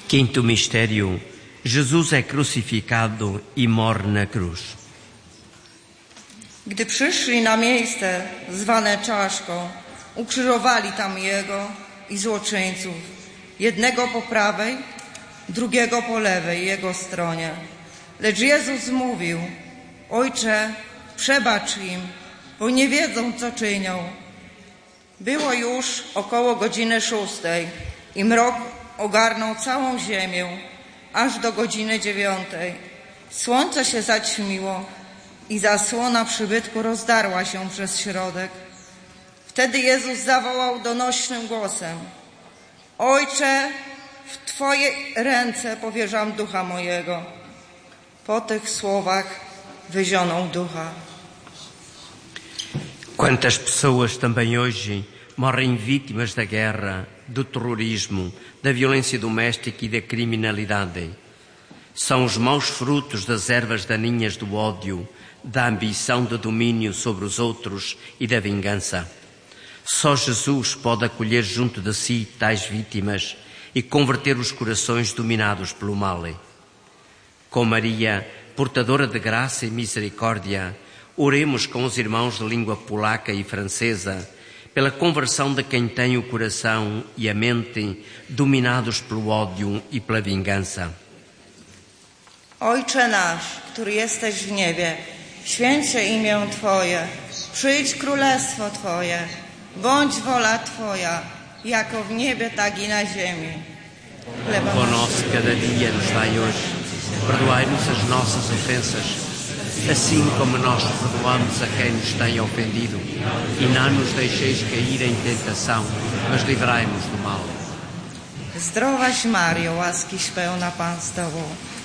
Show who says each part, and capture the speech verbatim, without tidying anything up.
Speaker 1: Quinto mistério: Jesus é crucificado i morre na cruz.
Speaker 2: Gdy przyszli na miejsce zwane czaszką, ukrzyżowali tam Jego i złoczyńców, jednego po prawej, drugiego po lewej Jego stronie. Lecz Jezus mówił: Ojcze, przebacz im, bo nie wiedzą, co czynią. Było już około godziny szóstej i mrok ogarnął całą ziemię, aż do godziny dziewiątej. Słońce się zaćmiło i zasłona przybytku rozdarła się przez środek. Wtedy Jezus zawołał donośnym głosem: Ojcze, w Twoje ręce powierzam ducha mojego. Po tych słowach wyzionął ducha.
Speaker 1: Quantas pessoas também hoje morrem vítimas da guerra, do terrorismo, da violência doméstica e da criminalidade. São os maus frutos das ervas daninhas do ódio, da ambição de domínio sobre os outros e da vingança. Só Jesus pode acolher junto de si tais vítimas e converter os corações dominados pelo mal. Com Maria, portadora de graça e misericórdia, oremos com os irmãos de língua polaca e francesa pela conversão de quem tem o coração e a mente dominados pelo ódio e pela vingança.
Speaker 2: Ojcze nasz, który jesteś w niebie, święć się imię Twoje, przyjdź królestwo Twoje, bądź wola Twoja, jako w niebie, tak i na ziemi.
Speaker 1: O pão nosso cada dia nos dai hoje, perdoai-nos as nossas ofensas, assim como nós perdoamos a quem nos tem ofendido, e não nos deixeis cair em tentação, mas livrai-nos do mal.
Speaker 2: Zdrowaś Mario, łaskiś pełna Pan z Tobą,